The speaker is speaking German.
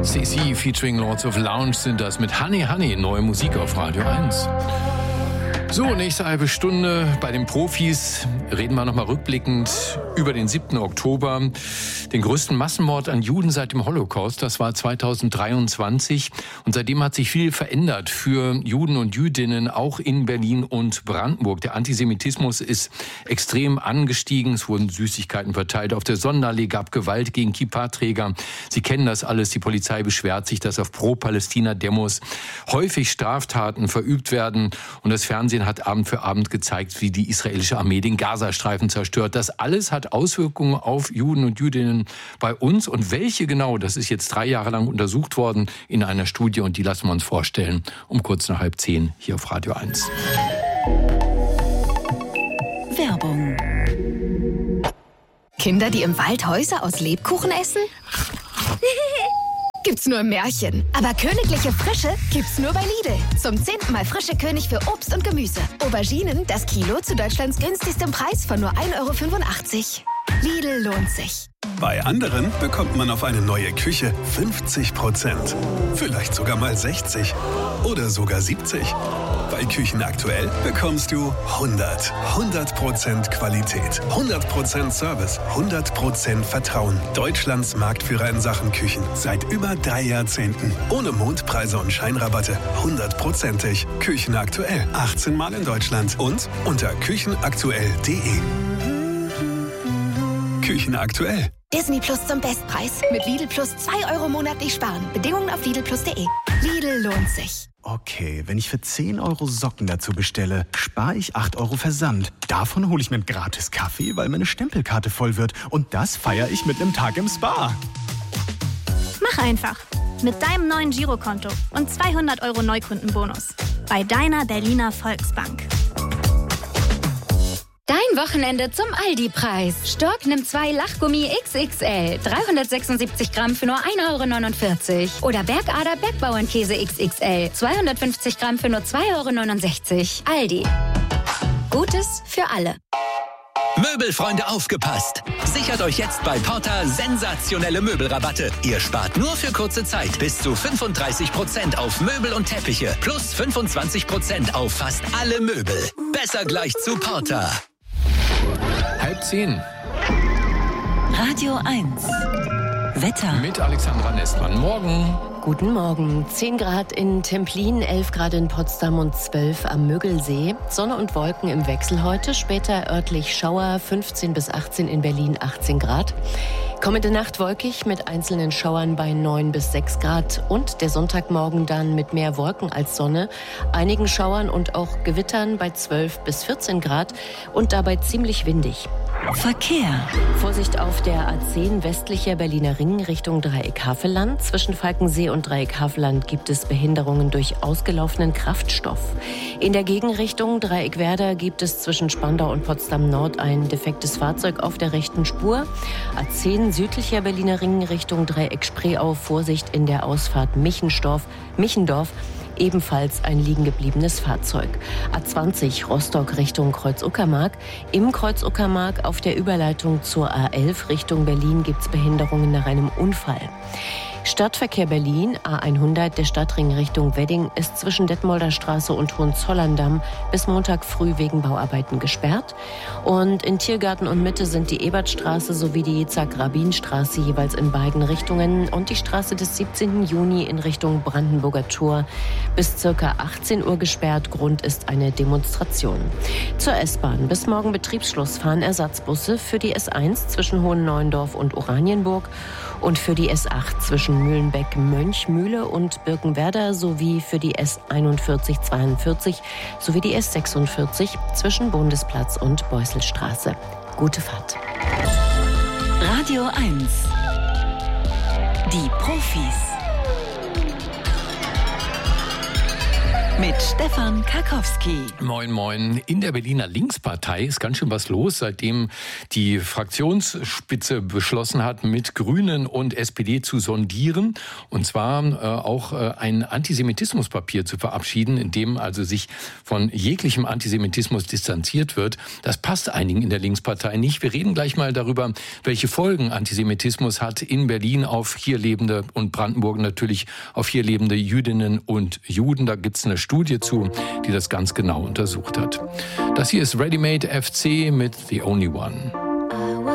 CC featuring Lords of Lounge sind das mit Honey Honey, neue Musik auf Radio 1. So, nächste halbe Stunde bei den Profis reden wir nochmal rückblickend über den 7. Oktober, den größten Massenmord an Juden seit dem Holocaust. Das war 2023 und seitdem hat sich viel verändert für Juden und Jüdinnen, auch in Berlin und Brandenburg. Der Antisemitismus ist extrem angestiegen, es wurden Süßigkeiten verteilt auf der Sonderallee, gab Gewalt gegen Kippa-Träger. Sie kennen das alles, die Polizei beschwert sich, dass auf Pro-Palästina-Demos häufig Straftaten verübt werden und das Fernsehen hat Abend für Abend gezeigt, wie die israelische Armee den Gazastreifen zerstört. Das alles hat Auswirkungen auf Juden und Jüdinnen bei uns. Und welche genau, das ist jetzt 3 Jahre lang untersucht worden in einer Studie. Und die lassen wir uns vorstellen um kurz nach 9:30 hier auf Radio 1. Werbung. Kinder, die im Wald Häuser aus Lebkuchen essen? Gibt's nur im Märchen. Aber königliche Frische gibt's nur bei Lidl. Zum 10. Mal frische König für Obst und Gemüse. Auberginen, das Kilo zu Deutschlands günstigstem Preis von nur 1,85 €. Lidl lohnt sich. Bei anderen bekommt man auf eine neue Küche 50%. Vielleicht sogar mal 60 oder sogar 70. Bei Küchen aktuell bekommst du 100% Qualität, 100% Service, 100% Vertrauen. Deutschlands Marktführer in Sachen Küchen. Seit über 3 Jahrzehnten. Ohne Mondpreise und Scheinrabatte. 100%ig. Küchen aktuell. 18 Mal in Deutschland. Und unter küchenaktuell.de. Küchen aktuell. Disney Plus zum Bestpreis. Mit Lidl Plus 2 € monatlich sparen. Bedingungen auf lidlplus.de. Lidl lohnt sich. Okay, wenn ich für 10 € Socken dazu bestelle, spare ich 8 € Versand. Davon hole ich mir einen gratis Kaffee, weil meine Stempelkarte voll wird. Und das feiere ich mit einem Tag im Spa. Mach einfach. Mit deinem neuen Girokonto und 200 € Neukundenbonus. Bei deiner Berliner Volksbank. Dein Wochenende zum Aldi-Preis. Stork nimmt 2 Lachgummi XXL. 376 Gramm für nur 1,49 € Oder Bergader Bergbauernkäse XXL. 250 Gramm für nur 2,69 €. Aldi. Gutes für alle. Möbelfreunde, aufgepasst! Sichert euch jetzt bei Porta sensationelle Möbelrabatte. Ihr spart nur für kurze Zeit bis zu 35% auf Möbel und Teppiche plus 25% auf fast alle Möbel. Besser gleich zu Porta. 9:30. Radio 1. Wetter. Mit Alexandra Nestmann. Morgen. Guten Morgen. 10 Grad in Templin, 11 Grad in Potsdam und 12 am Müggelsee. Sonne und Wolken im Wechsel heute, später örtlich Schauer, 15 bis 18 in Berlin, 18 Grad. Kommende Nacht wolkig mit einzelnen Schauern bei 9 bis 6 Grad und der Sonntagmorgen dann mit mehr Wolken als Sonne, einigen Schauern und auch Gewittern bei 12 bis 14 Grad und dabei ziemlich windig. Verkehr. Vorsicht auf der A10 westlicher Berliner Ring Richtung Dreieck-Havelland. Zwischen Falkensee und Dreieck-Havelland gibt es Behinderungen durch ausgelaufenen Kraftstoff. In der Gegenrichtung Dreieck-Werder gibt es zwischen Spandau und Potsdam-Nord ein defektes Fahrzeug auf der rechten Spur. A10 südlicher Berliner Ring Richtung Dreieck-Spreeau. Vorsicht in der Ausfahrt Michendorf. Ebenfalls ein liegengebliebenes Fahrzeug. A20 Rostock Richtung Kreuz-Uckermark. Im Kreuz-Uckermark auf der Überleitung zur A11 Richtung Berlin gibt es Behinderungen nach einem Unfall. Stadtverkehr Berlin, A100, der Stadtring Richtung Wedding, ist zwischen Detmolder Straße und Hohenzollern-Damm bis Montag früh wegen Bauarbeiten gesperrt. Und in Tiergarten und Mitte sind die Ebertstraße sowie die Zack-Rabin-Straße jeweils in beiden Richtungen und die Straße des 17. Juni in Richtung Brandenburger Tor bis ca. 18 Uhr gesperrt. Grund ist eine Demonstration. Zur S-Bahn. Bis morgen Betriebsschluss fahren Ersatzbusse für die S1 zwischen Hohenneuendorf und Oranienburg und für die S8 zwischen Mühlenbeck, Mönchmühle und Birkenwerder sowie für die S4142 sowie die S46 zwischen Bundesplatz und Beusselstraße. Gute Fahrt. Radio 1. Die Profis. mit Stefan Karkowski. Moin, moin. In der Berliner Linkspartei ist ganz schön was los, seitdem die Fraktionsspitze beschlossen hat, mit Grünen und SPD zu sondieren. Und zwar auch ein Antisemitismuspapier zu verabschieden, in dem also sich von jeglichem Antisemitismus distanziert wird. Das passt einigen in der Linkspartei nicht. Wir reden gleich mal darüber, welche Folgen Antisemitismus hat in Berlin auf hier lebende und Brandenburg natürlich auf hier lebende Jüdinnen und Juden. Da gibt es eine Studie zu, die das ganz genau untersucht hat. Das hier ist Ready Made FC mit The Only One.